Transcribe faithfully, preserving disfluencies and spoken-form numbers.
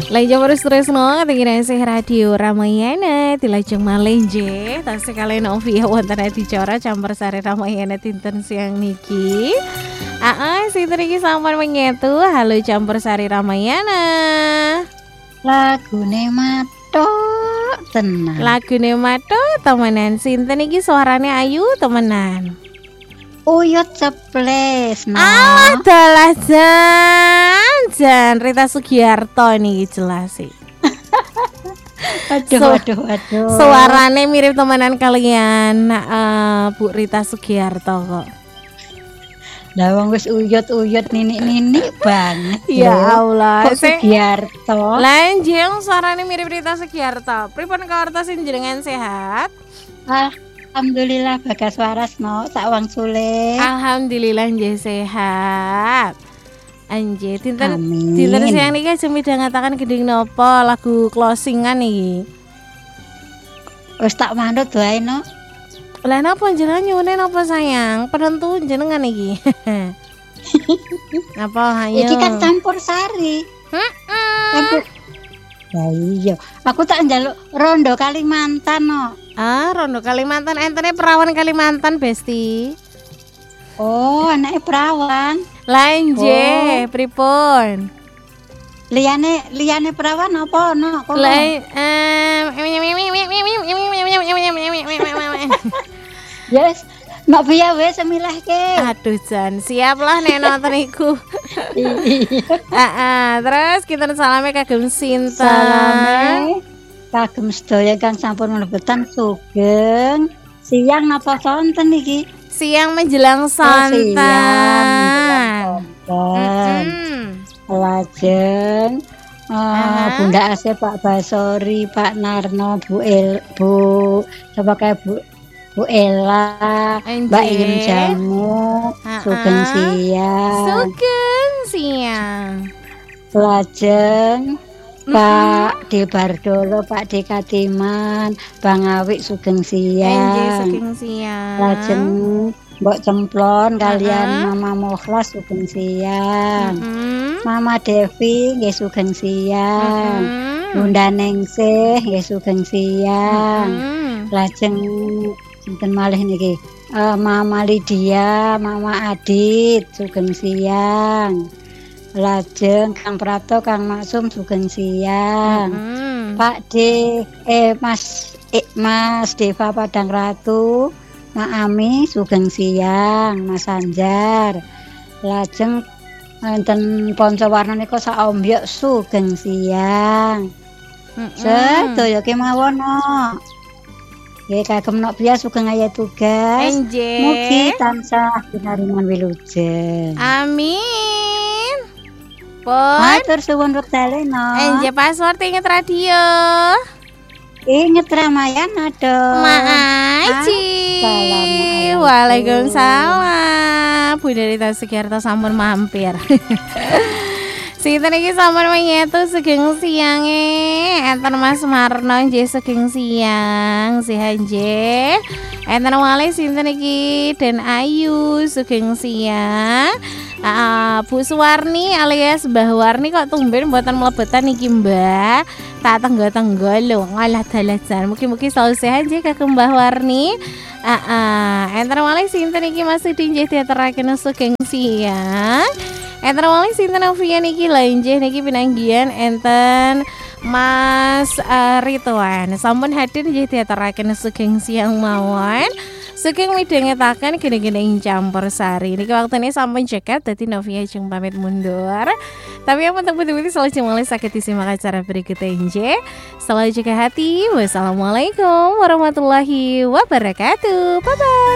Lajeng terus-terusno ketinggian sih radio Ramayana dilajeng malenje tasih kalian Novia wonten adicara campur sari Ramayana dinten siang niki. Aa sinten iki sampun menyetu halo campur sari Ramayana. Lagune matok tenan. Lagune matok temenan sinten iki suarane ayu temenan. Uyut ceples no. Ah, dalah jan, jan Rita Sugiarto nih jelas sih. Aduh, So- aduh, aduh. Suarane mirip temenan kalian eh, Bu Rita Sugiarto kok. Lah wong wis uyut-uyut ninik-ninik banget. Ya lho. Allah, Kok sing Sugiarto? lanjeng suarane mirip Rita Sugiarto. Pripun kawartos jenengan sehat? Alhamdulillah bagas waras no sak wang sule. Alhamdulillah nggih sehat. Anjir, dinten Amin. dinten siang niki ajeng midhangetaken gending napa lagu closingan iki. Wis tak mandut wae no. Lah napa jenengan nyuwune napa sayang? Penentu jenengan iki. Napa ayo? Iki kan campur sari. Heeh. Campur. Ya iya, aku tak njaluk rondo Kalimantan no. Ah, Rondo Kalimantan entene perawan Kalimantan, Besti. Oh, anaknya perawan. Lanje, pripun? Liyane liyane perawan apa no? Kono? Lah em Yes, mak biya wis semilahke. aduh Jan, siap lah nek nonton iku. Heeh, terus kita salame kagem sinten. Salame kagem sedaya kang sampun mlebetan sugeng. Siang napa sonten iki? Siang menjelang Oh, siang santan. menjelang sonten. Mm-mm. Lajeng eh, Aha. Bunda Ase, Pak Basori, Pak Narno, Bu El, Bu coba kayak Bu Bu Ella, Enje. Mbak Im Jamu, Ha-ha. sugeng siang. Sugeng siang. Lajeng Pak De Bardolo, Pak De Katiman, Bang Awik sugeng Enje siang. sugeng siang. Lajeng Mbok Cemplon kalian Ha-ha. Mama Mokhlas sugeng siang. Mm-mm. Mama Devi nggih sugeng siang. Mm-mm. Bunda Ningsih nggih sugeng siang. Mm-mm. Lajeng sinten malih niki? Eh, Mama Lydia, Mama Adit sugeng siang. Lajeng Kang Prato, Kang Maksum sugeng siang. Mm-mm. Pak D, eh Mas eh, Mas Deva Padang Ratu, Mak Ami sugeng siang, Mas Anjar. Lajeng enten Poncowarna nika sak ombyok sugeng siang. Mm-mm. Sedaya kemawon. Nggih kagem nok bias sugeng aya tugas. Enje. Mugi tansah pinaringan wilujeng. Amin. Pun. Matur suwun wektale no. Enje password inget radio. Inget Ramayana dong. Maaci. Assalamualaikum. Waalaikumsalam. Bunda Rita Sugiarto sampun mampir. Sinten iki sampun menyetu sugeng siange. Enten Mas Marno nggih sugeng siang. Sihan nggih. Enten wale sinten iki Den Ayu sugeng siang. Ah, Bu Suwarni alias Mbah Warni kok tumben mboten mlebetan niki Mbah. Tak tenggo-tenggo lho ngalah dalajan. Mugi-mugi selalu sehat nggih kagem Mbah Warni. Heeh, enten malih sinten iki masih dinjih diaturaken sugeng siang. Enten malih sinten Novia niki lha nggih niki pinanggihan enten Mas uh, Rituan. Sampun hadir nggih diaturaken sugeng siang mawon. Sugeng midhangetaken gene-gene campur sari. Niki waktune sampun cekat dadi Novia jeung pamit mundur. Tapi yang penting betul-betul selalu mulai sakit disimak acara berikutnya nje. Selalu jaga hati. Wassalamualaikum warahmatullahi wabarakatuh. Bye bye.